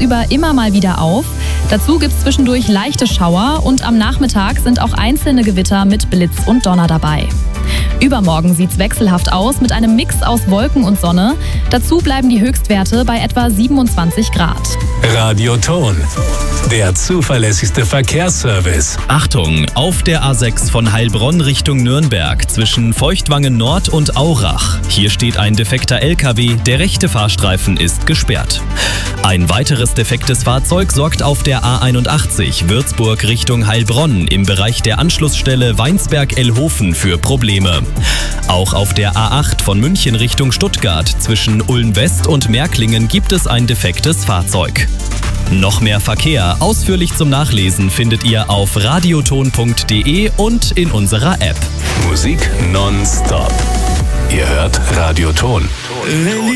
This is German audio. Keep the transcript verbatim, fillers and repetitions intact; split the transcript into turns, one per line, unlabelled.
tagsüber immer mal wieder auf. Dazu gibt es zwischendurch leichte Schauer und am Nachmittag sind auch einzelne Gewitter mit Blitz und Donner dabei. Übermorgen sieht's wechselhaft aus mit einem Mix aus Wolken und Sonne. Dazu bleiben die Höchstwerte bei etwa siebenundzwanzig Grad.
Radioton, der zuverlässigste Verkehrsservice.
Achtung, auf der A sechs von Heilbronn Richtung Nürnberg zwischen Feuchtwangen Nord und Aurach. Hier steht ein defekter L K W, der rechte Fahrstreifen ist gesperrt. Ein weiteres defektes Fahrzeug sorgt auf der A einundachtzig Würzburg Richtung Heilbronn im Bereich der Anschlussstelle Weinsberg-Ellhofen für Probleme. Auch auf der A acht von München Richtung Stuttgart zwischen Ulm West und Märklingen gibt es ein defektes Fahrzeug. Noch mehr Verkehr ausführlich zum Nachlesen findet ihr auf radioton punkt de und in unserer App.
Musik nonstop. Ihr hört Radioton.